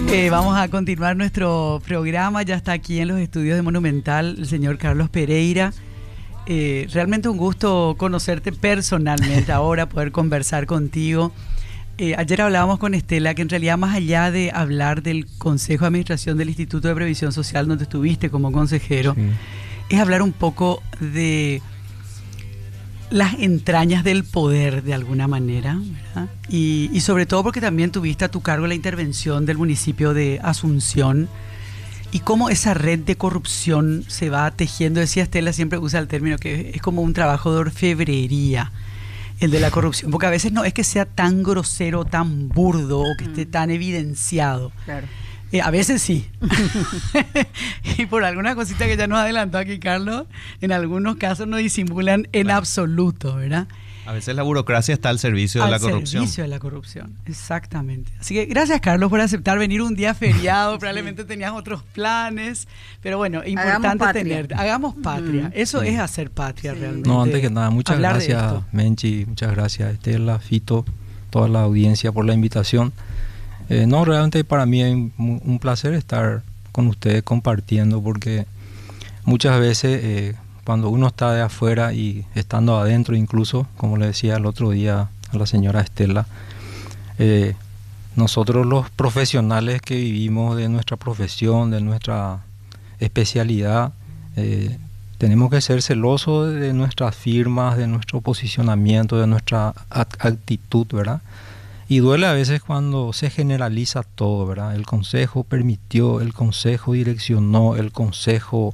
Vamos a continuar nuestro programa. Ya está aquí en los estudios de Monumental el señor Carlos Pereira. Realmente un gusto conocerte personalmente ahora, poder conversar contigo. Ayer hablábamos con Estela que en realidad, más allá de hablar del Consejo de Administración del Instituto de Previsión Social donde estuviste como consejero, sí, es hablar un poco de las entrañas del poder de alguna manera, ¿verdad? Y sobre todo porque también tuviste a tu cargo la intervención del municipio de Asunción y cómo esa red de corrupción se va tejiendo. Decía Estela, siempre usa el término que es como un trabajo de orfebrería, el de la corrupción, porque a veces no es que sea tan grosero, tan burdo o que esté tan evidenciado. Claro. A veces sí. Y por alguna cosita que ya nos adelantó aquí Carlos, en algunos casos no disimulan en absoluto, ¿verdad? A veces la burocracia está al servicio de la corrupción. Al servicio de la corrupción, exactamente. Así que gracias, Carlos, por aceptar venir un día feriado. Probablemente tenías otros planes, pero bueno, importante tenerte. Hagamos patria. Eso es hacer patria realmente. No, antes que nada, muchas gracias, Menchi, muchas gracias, Estela, Fito, toda la audiencia por la invitación. No, realmente para mí es un placer estar con ustedes compartiendo, porque muchas veces cuando uno está de afuera y estando adentro, incluso, como le decía el otro día a la señora Estela, nosotros los profesionales que vivimos de nuestra profesión, de nuestra especialidad, tenemos que ser celosos de nuestras firmas, de nuestro posicionamiento, de nuestra actitud, ¿verdad? Y duele a veces cuando se generaliza todo, ¿verdad? El consejo permitió, el consejo direccionó, el consejo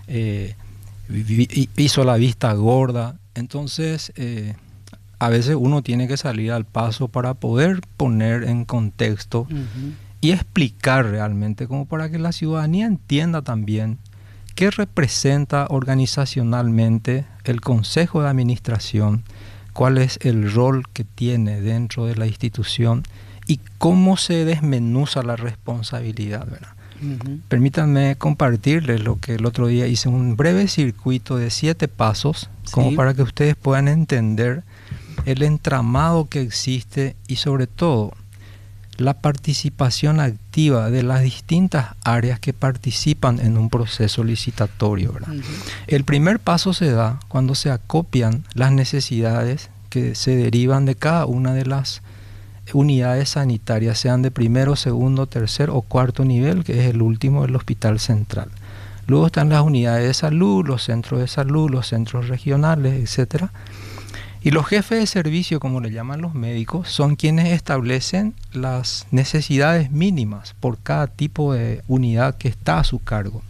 hizo la vista gorda. Entonces, a veces uno tiene que salir al paso para poder poner en contexto y explicar realmente, como para que la ciudadanía entienda también qué representa organizacionalmente el Consejo de Administración, cuál es el rol que tiene dentro de la institución y cómo se desmenuza la responsabilidad, ¿verdad? Permítanme compartirles lo que el otro día hice, un breve circuito de 7 pasos, como para que ustedes puedan entender el entramado que existe y sobre todo la participación activa de las distintas áreas que participan en un proceso licitatorio, ¿verdad? El primer paso se da cuando se acopian las necesidades que se derivan de cada una de las unidades sanitarias, sean de primero, segundo, tercer o cuarto nivel, que es el último, el hospital central. Luego están las unidades de salud, los centros de salud, los centros regionales, etcétera. Y los jefes de servicio, como le llaman los médicos, son quienes establecen las necesidades mínimas por cada tipo de unidad que está a su cargo.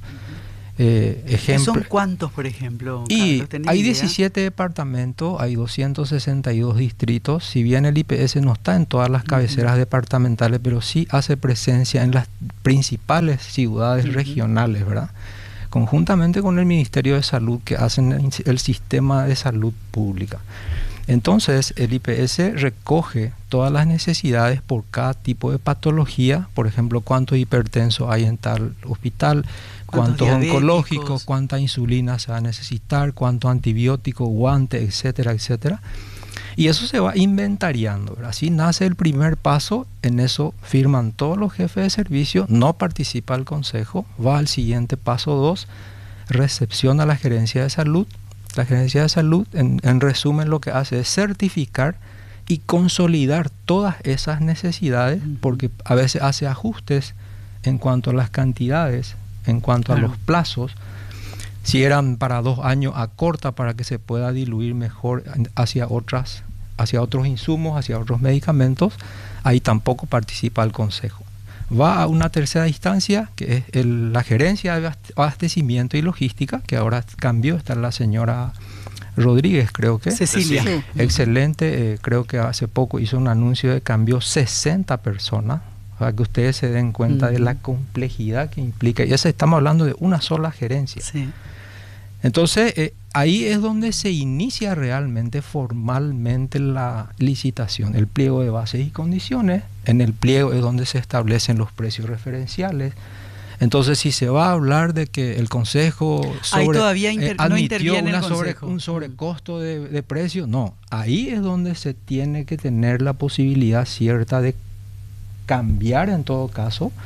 ¿Son cuántos, por ejemplo? Y hay 17 departamentos, hay 262 distritos. Si bien el IPS no está en todas las cabeceras departamentales, pero sí hace presencia en las principales ciudades regionales, ¿verdad? Conjuntamente con el Ministerio de Salud, que hacen el sistema de salud pública. Entonces el IPS recoge todas las necesidades por cada tipo de patología, por ejemplo, cuántos hipertensos hay en tal hospital, cuántos oncológicos, cuánta insulina se va a necesitar, cuántos antibióticos, guantes, etcétera, etcétera. Y eso se va inventariando, ¿verdad? Así nace el primer paso, en eso firman todos los jefes de servicio, no participa el consejo, va al siguiente paso 2, recepciona la gerencia de salud. La gerencia de salud, en resumen, lo que hace es certificar y consolidar todas esas necesidades, porque a veces hace ajustes en cuanto a las cantidades, en cuanto a los plazos. Si eran para 2 años, acorta para que se pueda diluir mejor hacia otros insumos, hacia otros medicamentos. Ahí tampoco participa el consejo. Va a una tercera instancia, que es la gerencia de abastecimiento y logística, que ahora cambió, está la señora Rodríguez, creo que. Cecilia. Sí. Excelente, creo que hace poco hizo un anuncio de cambió 60 personas, para que ustedes se den cuenta de la complejidad que implica. Y estamos hablando de una sola gerencia. Sí. Entonces, ahí es donde se inicia realmente formalmente la licitación, el pliego de bases y condiciones. En el pliego es donde se establecen los precios referenciales. Entonces, si se va a hablar de que el Consejo admitió un sobrecosto de precio, no, ahí es donde se tiene que tener la posibilidad cierta de cambiar en todo caso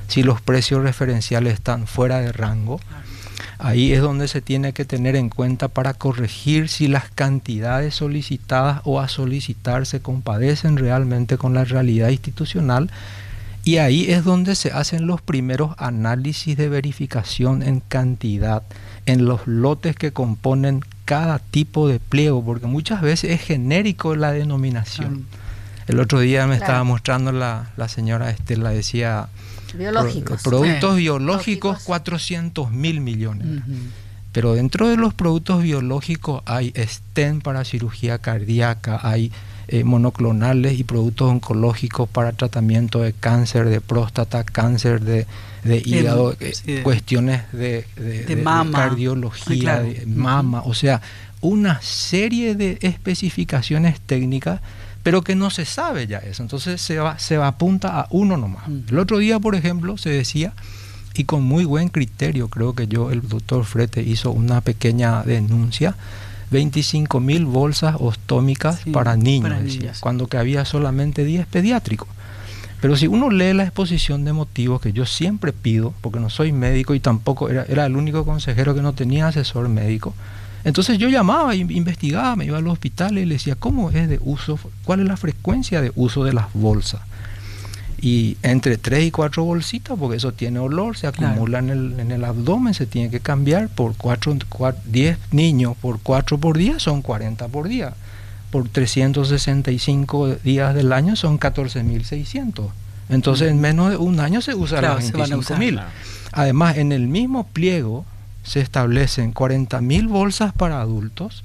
si los precios referenciales están fuera de rango. Ahí es donde se tiene que tener en cuenta para corregir si las cantidades solicitadas o a solicitar se compadecen realmente con la realidad institucional. Y ahí es donde se hacen los primeros análisis de verificación en cantidad, en los lotes que componen cada tipo de pliego, porque muchas veces es genérico la denominación. El otro día me estaba mostrando la señora Estela, decía biológicos. Productos biológicos, 400.000 millones. Pero dentro de los productos biológicos hay stent para cirugía cardíaca, hay monoclonales y productos oncológicos para tratamiento de cáncer de próstata, cáncer de hígado, cuestiones de mama, de cardiología, de mama, o sea, una serie de especificaciones técnicas, pero que no se sabe ya eso, entonces se apunta a uno nomás. El otro día, por ejemplo, se decía, y con muy buen criterio, creo que el doctor Frete hizo una pequeña denuncia, 25.000 bolsas ostómicas para niños, decía, cuando que había solamente 10 pediátricos. Pero si uno lee la exposición de motivos, que yo siempre pido, porque no soy médico y tampoco era el único consejero que no tenía asesor médico, entonces yo llamaba, investigaba, me iba al hospital y le decía, ¿cómo es de uso? ¿Cuál es la frecuencia de uso de las bolsas? Y entre 3 y 4 bolsitas, porque eso tiene olor, se acumula en el abdomen, se tiene que cambiar por 10 niños por 4 por día, son 40 por día. Por 365 días del año son 14.600. Entonces en menos de un año se usa las 25.000. Además, en el mismo pliego se establecen 40.000 bolsas para adultos,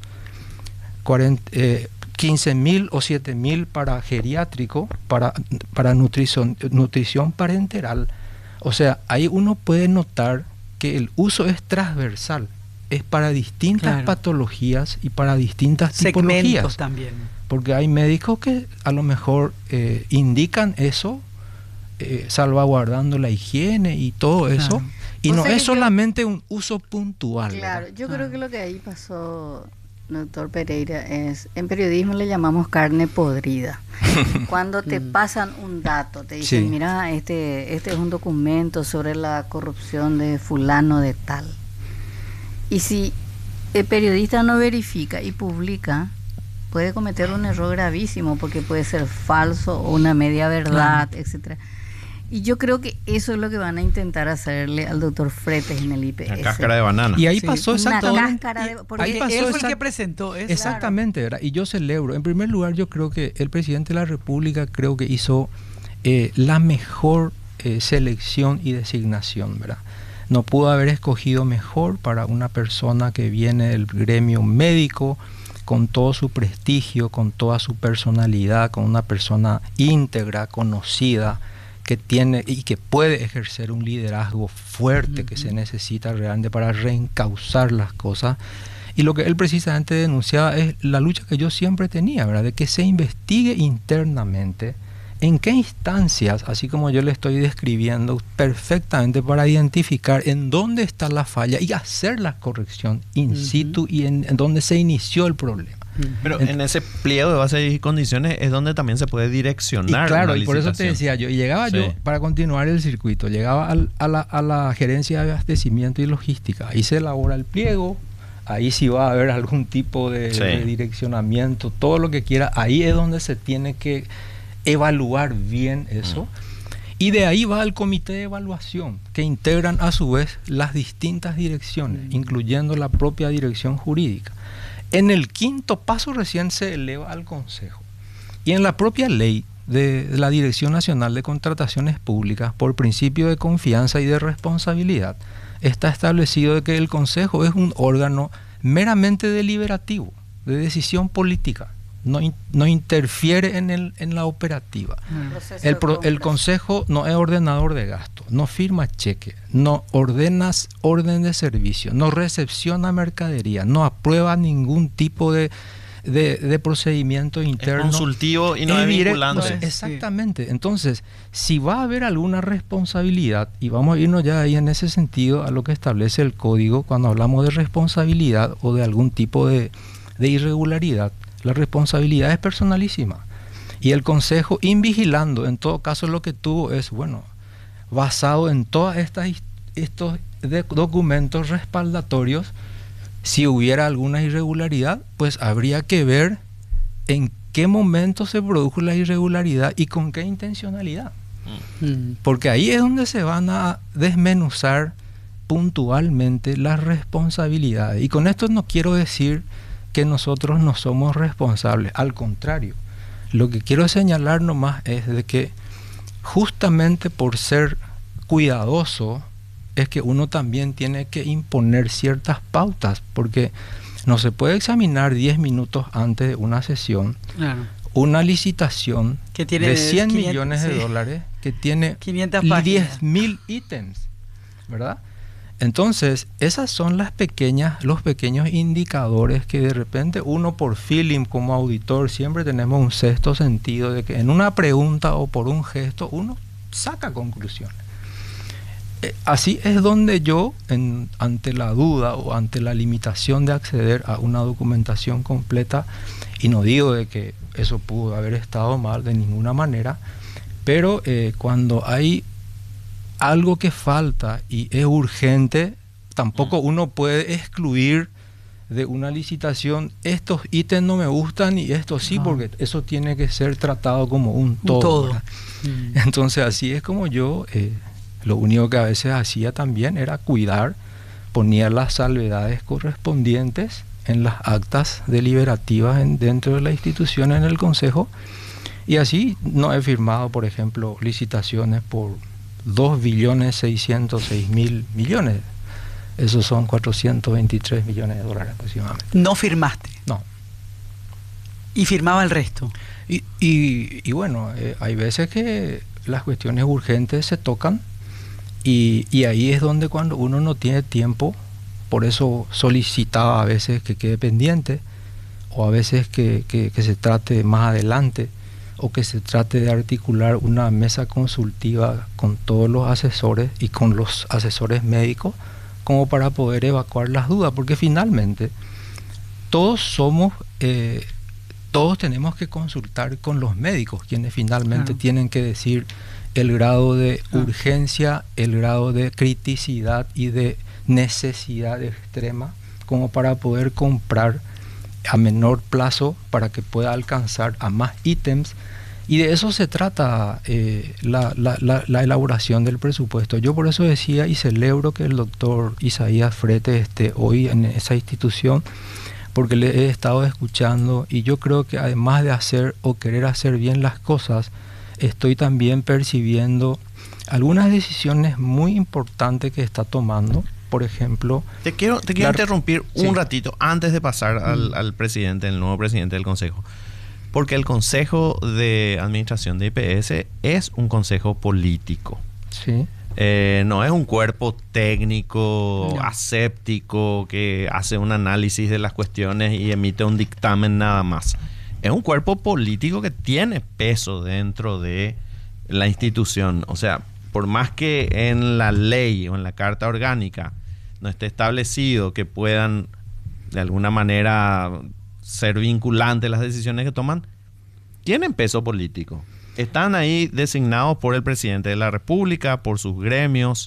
15.000 o 7.000 para geriátrico, para nutrición parenteral. O sea, ahí uno puede notar que el uso es transversal, es para distintas patologías y para distintas tipologías también. Porque hay médicos que a lo mejor indican eso, salvaguardando la higiene y todo eso, y no es solamente un uso puntual. Claro, yo creo que lo que ahí pasó, doctor Pereira, es, en periodismo le llamamos carne podrida. Cuando te pasan un dato, te dicen, mira, este es un documento sobre la corrupción de fulano de tal. Y si el periodista no verifica y publica, puede cometer un error gravísimo, porque puede ser falso o una media verdad, etcétera. Y yo creo que eso es lo que van a intentar hacerle al doctor Fretes en el IPS. La cáscara de banana. Y ahí pasó exactamente. Ahí pasó él fue el que presentó eso. Exactamente, ¿verdad? Y yo celebro. En primer lugar, yo creo que el presidente de la República hizo la mejor selección y designación, ¿verdad? No pudo haber escogido mejor para una persona que viene del gremio médico, con todo su prestigio, con toda su personalidad, con una persona íntegra, conocida, que tiene y que puede ejercer un liderazgo fuerte que se necesita realmente para reencauzar las cosas. Y lo que él precisamente denunciaba es la lucha que yo siempre tenía, ¿verdad? De que se investigue internamente en qué instancias, así como yo le estoy describiendo perfectamente, para identificar en dónde está la falla y hacer la corrección in situ y en dónde se inició el problema. Pero en ese pliego de bases y condiciones es donde también se puede direccionar. Y claro, y por eso te decía yo, y llegaba yo, para continuar el circuito, llegaba a la gerencia de abastecimiento y logística, ahí se elabora el pliego, ahí sí va a haber algún tipo de direccionamiento, todo lo que quiera, ahí es donde se tiene que evaluar bien eso. Y de ahí va el comité de evaluación, que integran a su vez las distintas direcciones, incluyendo la propia dirección jurídica. En el quinto paso recién se eleva al Consejo. Y en la propia ley de la Dirección Nacional de Contrataciones Públicas, por principio de confianza y de responsabilidad, está establecido de que el Consejo es un órgano meramente deliberativo, de decisión política. No interfiere en la operativa. El Consejo no es ordenador de gasto, no firma cheque, no ordena orden de servicio, no recepciona mercadería, no aprueba ningún tipo de procedimiento interno. Es consultivo y no es vinculante. Exactamente. Entonces, si va a haber alguna responsabilidad, y vamos a irnos ya ahí en ese sentido a lo que establece el código cuando hablamos de responsabilidad o de algún tipo de irregularidad, la responsabilidad es personalísima. Y el Consejo, invigilando, en todo caso lo que tuvo es, bueno, basado en todos estos documentos respaldatorios, si hubiera alguna irregularidad, pues habría que ver en qué momento se produjo la irregularidad y con qué intencionalidad. Porque ahí es donde se van a desmenuzar puntualmente las responsabilidades. Y con esto no quiero decir que nosotros no somos responsables, al contrario. Lo que quiero señalar nomás es de que justamente por ser cuidadoso es que uno también tiene que imponer ciertas pautas, porque no se puede examinar 10 minutos antes de una sesión una licitación que tiene de 100 500, millones de dólares que tiene 500 páginas. 10.000 ítems, ¿verdad? Entonces, esas son los pequeños indicadores que de repente uno por feeling como auditor siempre tenemos un sexto sentido de que en una pregunta o por un gesto uno saca conclusiones. Así es donde yo, ante la duda o ante la limitación de acceder a una documentación completa, y no digo de que eso pudo haber estado mal de ninguna manera, pero cuando hay algo que falta y es urgente, tampoco uno puede excluir de una licitación, estos ítems no me gustan y estos sí, porque eso tiene que ser tratado como un todo. Entonces así es como yo, lo único que a veces hacía también era cuidar, ponía las salvedades correspondientes en las actas deliberativas dentro de la institución, en el consejo, y así no he firmado, por ejemplo, licitaciones por 2.606.000.000.000. Esos son 423 millones de dólares aproximadamente. ¿No firmaste? No. ¿Y firmaba el resto? Y bueno, hay veces que las cuestiones urgentes se tocan y ahí es donde cuando uno no tiene tiempo, por eso solicitaba a veces que quede pendiente o a veces que se trate más adelante, o que se trate de articular una mesa consultiva con todos los asesores y con los asesores médicos como para poder evacuar las dudas, porque finalmente todos tenemos que consultar con los médicos, quienes finalmente tienen que decir el grado de urgencia, el grado de criticidad y de necesidad extrema como para poder comprar a menor plazo para que pueda alcanzar a más ítems, y de eso se trata la elaboración del presupuesto. Yo por eso decía y celebro que el doctor Isaías Frete esté hoy en esa institución, porque le he estado escuchando y yo creo que además de hacer o querer hacer bien las cosas, estoy también percibiendo algunas decisiones muy importantes que está tomando. Por ejemplo, te quiero interrumpir un ratito antes de pasar al presidente, el nuevo presidente del consejo, porque el consejo de administración de IPS es un consejo político. Sí. No es un cuerpo técnico, aséptico, que hace un análisis de las cuestiones y emite un dictamen nada más. Es un cuerpo político que tiene peso dentro de la institución. O sea, por más que en la ley o en la carta orgánica no esté establecido que puedan de alguna manera ser vinculantes las decisiones que toman, tienen peso político. Están ahí designados por el presidente de la República, por sus gremios,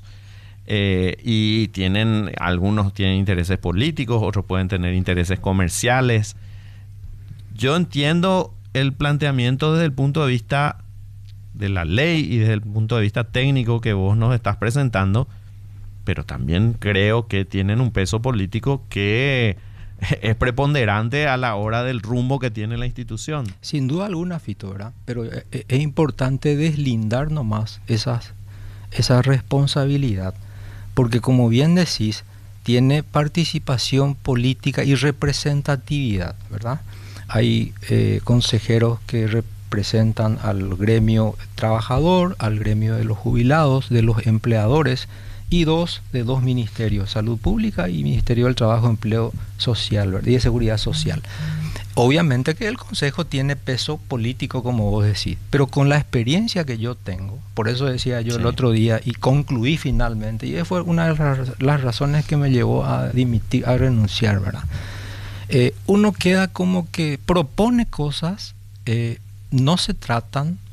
y algunos tienen intereses políticos, otros pueden tener intereses comerciales. Yo entiendo el planteamiento desde el punto de vista de la ley y desde el punto de vista técnico que vos nos estás presentando, pero también creo que tienen un peso político que es preponderante a la hora del rumbo que tiene la institución. Sin duda alguna, Fito, ¿verdad? Pero es importante deslindar nomás esa responsabilidad, porque como bien decís, tiene participación política y representatividad, ¿verdad? Hay consejeros que representan al gremio trabajador, al gremio de los jubilados, de los empleadores, y de dos ministerios, Salud Pública y Ministerio del Trabajo, Empleo Social, ¿verdad? Y de Seguridad Social. Obviamente que el Consejo tiene peso político, como vos decís, pero con la experiencia que yo tengo, por eso decía yo el otro día y concluí finalmente, y fue una de las razones que me llevó a dimitir, a renunciar, ¿verdad? Uno queda como que propone cosas, no se tratan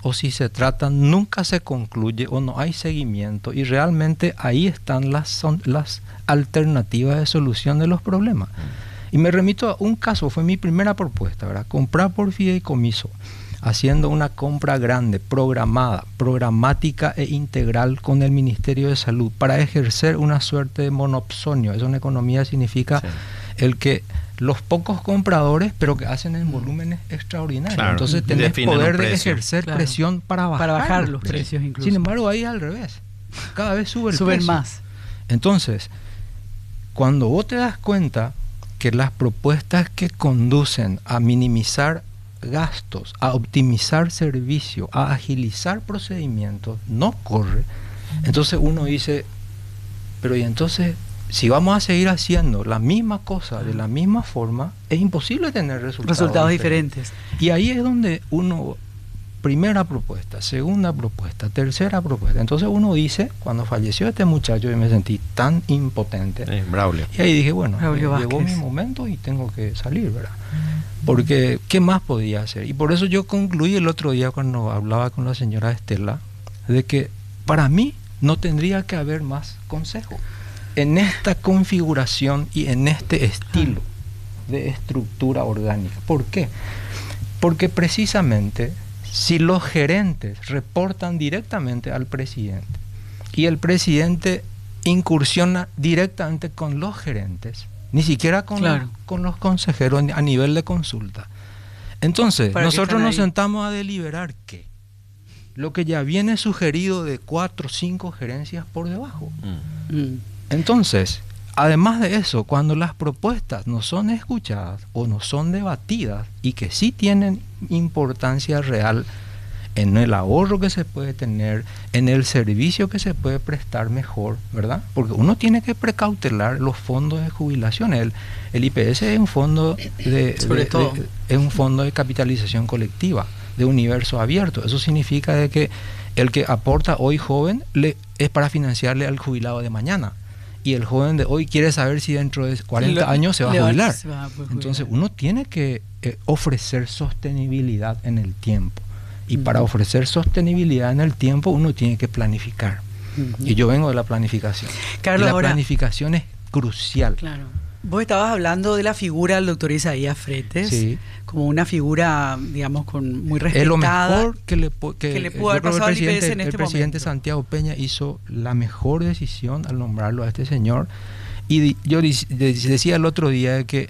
o si se tratan, nunca se concluye o no hay seguimiento, y realmente ahí están las alternativas de solución de los problemas. Y me remito a un caso, fue mi primera propuesta, ¿verdad? Comprar por fideicomiso, haciendo una compra grande, programada, programática e integral con el Ministerio de Salud para ejercer una suerte de monopsonio. Eso en economía significa el que los pocos compradores, pero que hacen en volúmenes extraordinarios. Claro, entonces tenés poder de ejercer presión para bajar los precios incluso. Sin embargo, ahí al revés. Cada vez suben precio. Más. Entonces, cuando vos te das cuenta que las propuestas que conducen a minimizar gastos, a optimizar servicio, a agilizar procedimientos, no corre, entonces uno dice, pero y entonces, si vamos a seguir haciendo la misma cosa de la misma forma, es imposible tener resultados diferentes. Y ahí es donde uno, primera propuesta, segunda propuesta, tercera propuesta. Entonces uno dice, cuando falleció este muchacho, yo me sentí tan impotente. Braulio. Y ahí dije, bueno, llegó mi momento y tengo que salir, ¿verdad? Porque, ¿qué más podía hacer? Y por eso yo concluí el otro día cuando hablaba con la señora Estela, de que para mí no tendría que haber más consejo en esta configuración y en este estilo de estructura orgánica. ¿Por qué? Porque precisamente si los gerentes reportan directamente al presidente y el presidente incursiona directamente con los gerentes, ni siquiera con los consejeros a nivel de consulta, entonces nosotros nos sentamos a deliberar ¿qué? Lo que ya viene sugerido de 4 o 5 gerencias por debajo. Entonces, además de eso, cuando las propuestas no son escuchadas o no son debatidas y que sí tienen importancia real en el ahorro que se puede tener, en el servicio que se puede prestar mejor, ¿verdad? Porque uno tiene que precautelar los fondos de jubilación. El IPS es un fondo es un fondo de capitalización colectiva, de universo abierto. Eso significa de que el que aporta hoy joven es para financiarle al jubilado de mañana. Y el joven de hoy quiere saber si dentro de 40 años se va a jubilar. Entonces uno tiene que ofrecer sostenibilidad en el tiempo. Y para ofrecer sostenibilidad en el tiempo uno tiene que planificar. Y yo vengo de la planificación. Carlos, y la planificación es crucial. Claro. Vos estabas hablando de la figura del doctor Isaías Fretes, como una figura, digamos, muy respetada. Es lo mejor que le pudo haber pasado al IPS en este momento. El presidente Santiago Peña hizo la mejor decisión al nombrarlo a este señor. Y yo decía el otro día que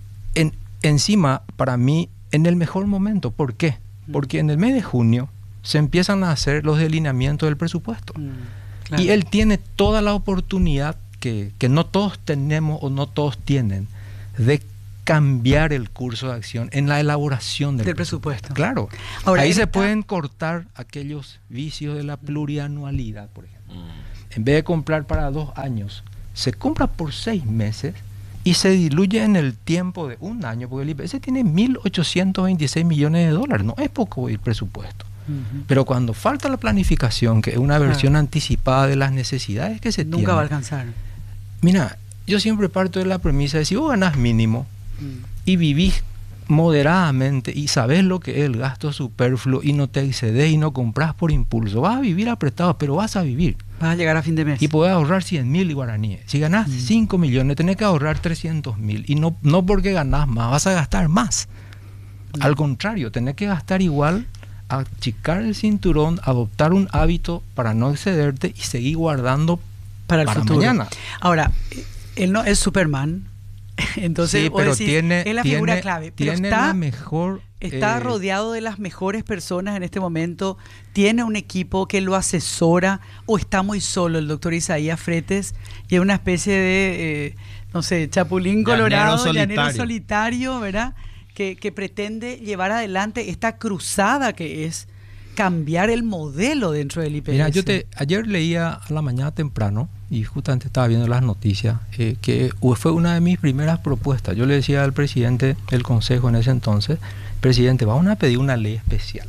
encima, para mí, en el mejor momento. ¿Por qué? Porque en el mes de junio se empiezan a hacer los delineamientos del presupuesto. Y él tiene toda la oportunidad que no todos tenemos o no todos tienen de cambiar el curso de acción en la elaboración del presupuesto. Claro. Ahora, ahí se pueden cortar aquellos vicios de la plurianualidad, por ejemplo. En vez de comprar para 2 años, se compra por 6 meses y se diluye en el tiempo de 1 año, porque el IPS tiene 1.826 millones de dólares. No es poco el presupuesto. Pero cuando falta la planificación, que es una versión anticipada de las necesidades que se tienen, nunca va a alcanzar. Mira, yo siempre parto de la premisa de si vos ganás mínimo y vivís moderadamente y sabés lo que es el gasto superfluo y no te excedes y no compras por impulso, vas a vivir apretado, pero vas a vivir. Vas a llegar a fin de mes. Y podés ahorrar 100.000 guaraníes. Si ganás 5 millones, tenés que ahorrar 300.000. Y no porque ganás más, vas a gastar más. Al contrario, tenés que gastar igual, achicar el cinturón, adoptar un hábito para no excederte y seguir guardando para el futuro. Mañana. Ahora, él no es Superman, entonces sí, pero decís, es la figura clave. Pero tiene la mejor. Está rodeado de las mejores personas en este momento. Tiene un equipo que lo asesora, o está muy solo el doctor Isaías Fretes y es una especie de, no sé, chapulín colorado, llanero solitario, ¿verdad? Que pretende llevar adelante esta cruzada que es cambiar el modelo dentro del IPS. Mira, ayer leía a la mañana temprano y justamente estaba viendo las noticias que fue una de mis primeras propuestas. Yo le decía al presidente del consejo en ese entonces, presidente, vamos a pedir una ley especial,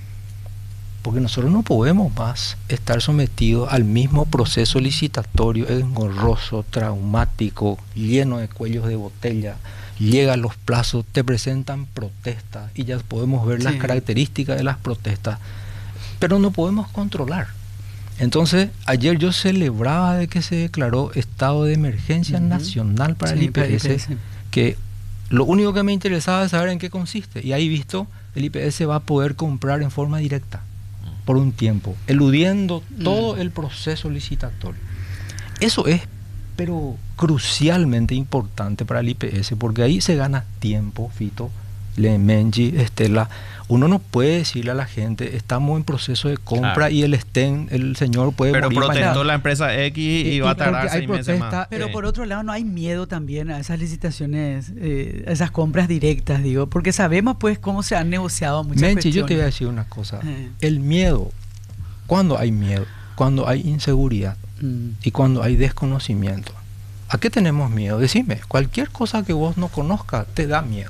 porque nosotros no podemos más estar sometidos al mismo proceso licitatorio engorroso, traumático, lleno de cuellos de botella. Llegan los plazos, te presentan protestas y ya podemos ver las características de las protestas. pero no podemos controlar. Entonces, ayer yo celebraba de que se declaró estado de emergencia nacional para el IPS, que lo único que me interesaba es saber en qué consiste. Y ahí visto, el IPS va a poder comprar en forma directa por un tiempo, eludiendo todo el proceso licitatorio. Eso es, pero crucialmente importante para el IPS, porque ahí se gana tiempo, Fito, Menchi, Estela. Uno no puede decirle a la gente, estamos en proceso de compra y el señor puede pero morir protestó mañana. la empresa X y va a tardar 6 meses más. Pero por otro lado, no hay miedo también a esas licitaciones, a esas compras directas, digo, porque sabemos pues cómo se han negociado muchas Menchi, cuestiones. yo te voy a decir una cosa. El miedo, ¿cuándo hay miedo? Cuando hay inseguridad y cuando hay desconocimiento. ¿A qué tenemos miedo? Decime, cualquier cosa que vos no conozcas te da miedo.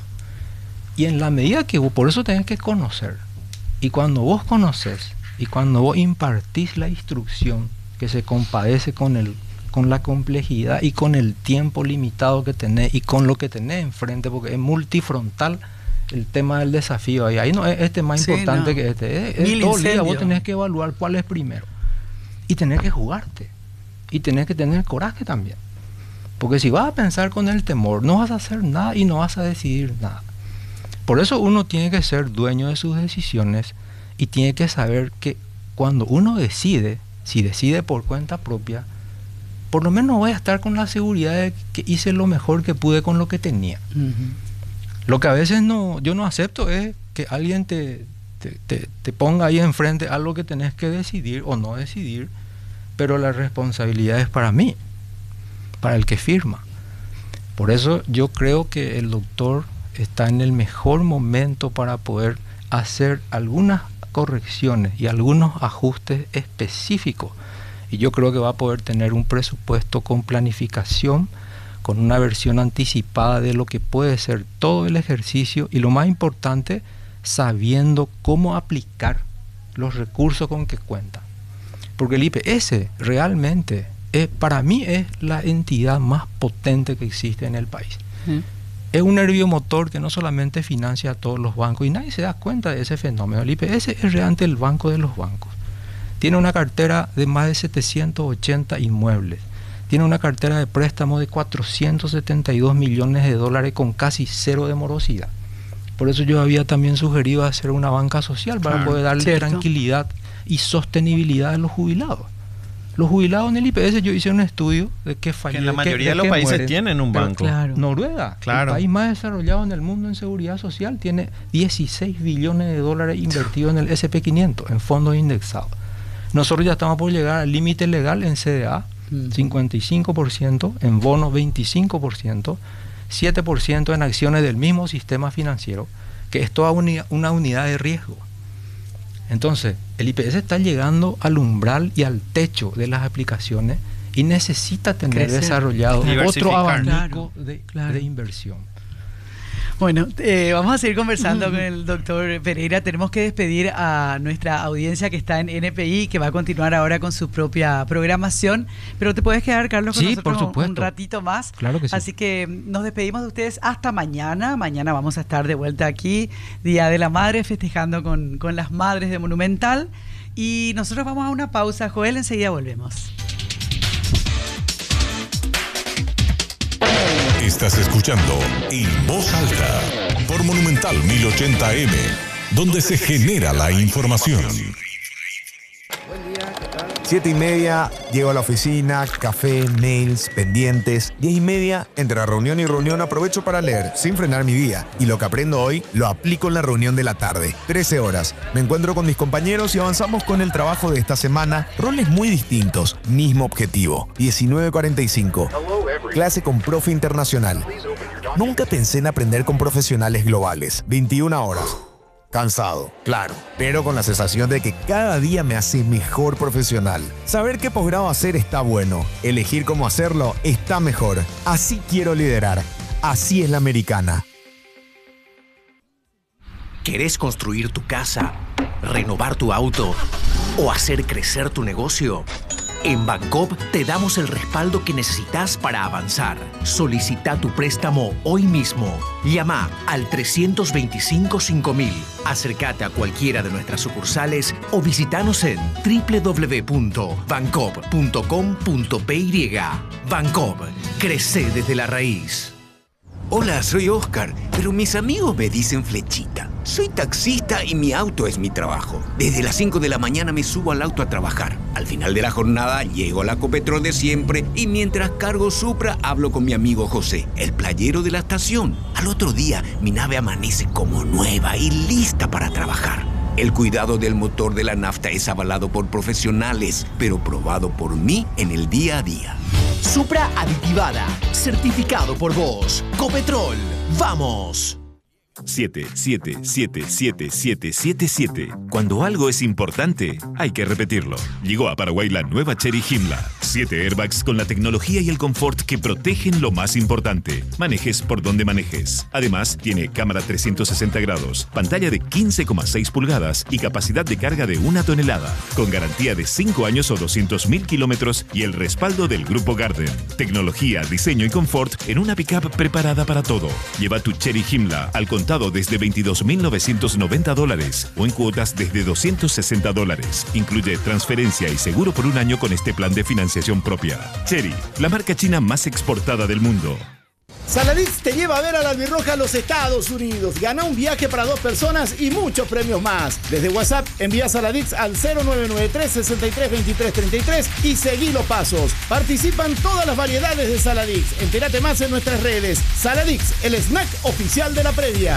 Y en la medida que vos, por eso tenés que conocer. Y cuando vos conoces, y cuando vos impartís la instrucción que se compadece con la complejidad y con el tiempo limitado que tenés y con lo que tenés enfrente, porque es multifrontal el tema del desafío. Ahí no es este más importante que este. Es todo el día vos tenés que evaluar cuál es primero. Y tenés que jugarte. Y tenés que tener coraje también. Porque si vas a pensar con el temor, no vas a hacer nada y no vas a decidir nada. Por eso uno tiene que ser dueño de sus decisiones y tiene que saber que cuando uno decide, si decide por cuenta propia, por lo menos voy a estar con la seguridad de que hice lo mejor que pude con lo que tenía. Lo que a veces yo no acepto es que alguien te ponga ahí enfrente algo que tenés que decidir o no decidir, pero la responsabilidad es para mí, para el que firma. Por eso yo creo que el doctor está en el mejor momento para poder hacer algunas correcciones y algunos ajustes específicos. Y yo creo que va a poder tener un presupuesto con planificación, con una versión anticipada de lo que puede ser todo el ejercicio y lo más importante, sabiendo cómo aplicar los recursos con que cuenta. Porque el IPS realmente, para mí, es la entidad más potente que existe en el país. Es un nervio motor que no solamente financia a todos los bancos y nadie se da cuenta de ese fenómeno. El IPS es realmente el banco de los bancos. Tiene una cartera de más de 780 inmuebles. Tiene una cartera de préstamo de 472 millones de dólares con casi cero de morosidad. Por eso yo había también sugerido hacer una banca social para poder darle tranquilidad y sostenibilidad a los jubilados. Los jubilados en el IPS, yo hice un estudio de que fallecen. En la mayoría de los países mueren, tienen un banco. Claro. Noruega, el país más desarrollado en el mundo en seguridad social, tiene 16 billones de dólares invertidos en el SP500, en fondos indexados. Nosotros ya estamos por llegar al límite legal en CDA, 55%, en bonos 25%, 7% en acciones del mismo sistema financiero, que es toda una unidad de riesgo. Entonces, el IPS está llegando al umbral y al techo de las aplicaciones y necesita tener desarrollado otro abanico de inversión. Bueno, vamos a seguir conversando con el doctor Pereira. Tenemos que despedir a nuestra audiencia que está en NPI, que va a continuar ahora con su propia programación. Pero te puedes quedar, Carlos, con nosotros por supuesto, un ratito más. Claro que sí. Así que nos despedimos de ustedes hasta mañana. Mañana vamos a estar de vuelta aquí, Día de la Madre, festejando con las madres de Monumental. Y nosotros vamos a una pausa. Joel, enseguida volvemos. Estás escuchando En Voz Alta por Monumental 1080M, donde se genera la información. 7:30, llego a la oficina, café, mails, pendientes. 10:30, entre reunión y reunión aprovecho para leer, sin frenar mi día. Y lo que aprendo hoy, lo aplico en la reunión de la tarde. 13 horas, me encuentro con mis compañeros y avanzamos con el trabajo de esta semana. Roles muy distintos, mismo objetivo. 19:45, clase con profe internacional. Nunca pensé en aprender con profesionales globales. 21 horas. Cansado, claro, pero con la sensación de que cada día me hace mejor profesional. Saber qué posgrado hacer está bueno, elegir cómo hacerlo está mejor. Así quiero liderar, así es la americana. ¿Querés construir tu casa, renovar tu auto o hacer crecer tu negocio? En Bancoop te damos el respaldo que necesitas para avanzar. Solicita tu préstamo hoy mismo. Llama al 325-5000. Acércate a cualquiera de nuestras sucursales o visítanos en www.bancoop.com.py. Bancoop, crece desde la raíz. Hola, soy Oscar, pero mis amigos me dicen Flechita. Soy taxista y mi auto es mi trabajo. Desde las 5 de la mañana me subo al auto a trabajar. Al final de la jornada llego a la Copetrol de siempre y mientras cargo Supra hablo con mi amigo José, el playero de la estación. Al otro día mi nave amanece como nueva y lista para trabajar. El cuidado del motor de la nafta es avalado por profesionales, pero probado por mí en el día a día. Supra aditivada, certificado por vos. Copetrol, ¡vamos! 777777. Cuando algo es importante, hay que repetirlo. Llegó a Paraguay la nueva Chery Himla. 7 airbags con la tecnología y el confort que protegen lo más importante. Manejes por donde manejes. Además, tiene cámara 360 grados, pantalla de 15,6 pulgadas y capacidad de carga de 1 tonelada. Con garantía de 5 años o 200.000 kilómetros y el respaldo del Grupo Garden. Tecnología, diseño y confort en una pickup preparada para todo. Lleva tu Chery Himla al contado desde $22.990 o en cuotas desde $260. Incluye transferencia y seguro por 1 año con este plan de financiación propia. Chery, la marca china más exportada del mundo. Saladix te lleva a ver a la albirroja a los Estados Unidos. Gana un viaje para 2 personas y muchos premios más. Desde WhatsApp envía Saladix al 0993-632333 y seguí los pasos. Participan todas las variedades de Saladix. Entérate más en nuestras redes. Saladix, el snack oficial de la previa.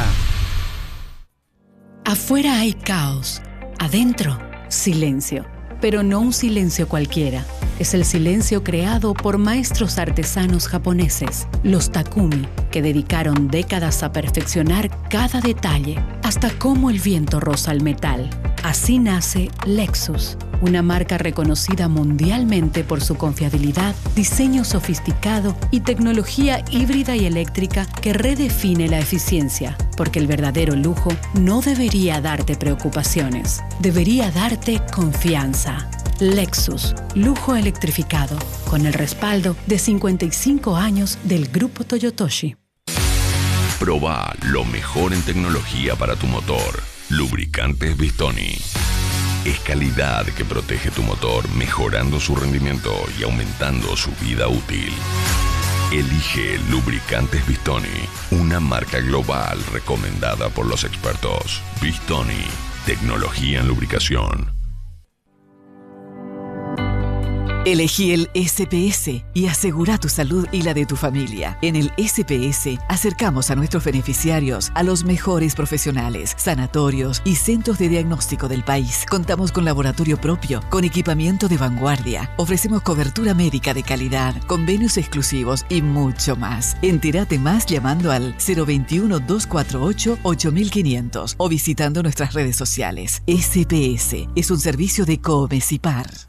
Afuera hay caos. Adentro, silencio. Pero no un silencio cualquiera. Es el silencio creado por maestros artesanos japoneses, los Takumi, que dedicaron décadas a perfeccionar cada detalle, hasta cómo el viento roza el metal. Así nace Lexus, una marca reconocida mundialmente por su confiabilidad, diseño sofisticado y tecnología híbrida y eléctrica que redefine la eficiencia, porque el verdadero lujo no debería darte preocupaciones, debería darte confianza. Lexus, lujo electrificado, con el respaldo de 55 años del Grupo Toyotoshi. Proba lo mejor en tecnología para tu motor. Lubricantes Bistoni. Es calidad que protege tu motor, mejorando su rendimiento y aumentando su vida útil. Elige Lubricantes Bistoni, una marca global recomendada por los expertos. Bistoni, tecnología en lubricación. Elegí el SPS y asegura tu salud y la de tu familia. En el SPS acercamos a nuestros beneficiarios a los mejores profesionales, sanatorios y centros de diagnóstico del país. Contamos con laboratorio propio, con equipamiento de vanguardia. Ofrecemos cobertura médica de calidad, convenios exclusivos y mucho más. Entérate más llamando al 021-248-8500 o visitando nuestras redes sociales. SPS es un servicio de Comesipar.